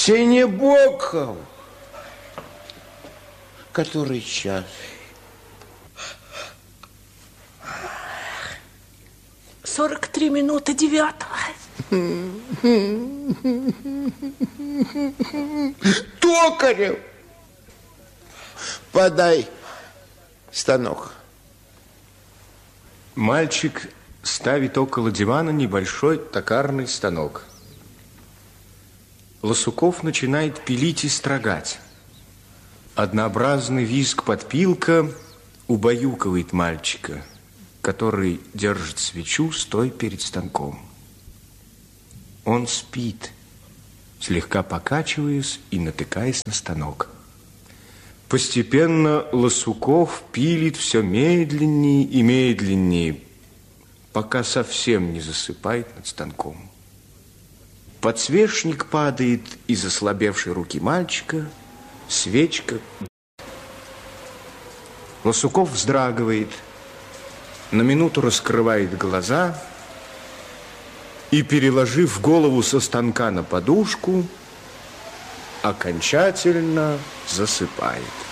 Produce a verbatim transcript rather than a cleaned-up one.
Синебоков. Который час? Сорок три минуты девятого. Токарев, подай станок. Мальчик ставит около дивана небольшой токарный станок. Лосуков начинает пилить и строгать. Однообразный визг-подпилка убаюкивает мальчика, который держит свечу, стоя перед станком. Он спит, слегка покачиваясь и натыкаясь на станок. Постепенно Лосуков пилит все медленнее и медленнее, пока совсем не засыпает над станком. Подсвечник падает из ослабевшей руки мальчика, свечка. Лосуков вздрагивает, на минуту раскрывает глаза и, переложив голову со станка на подушку, окончательно засыпает.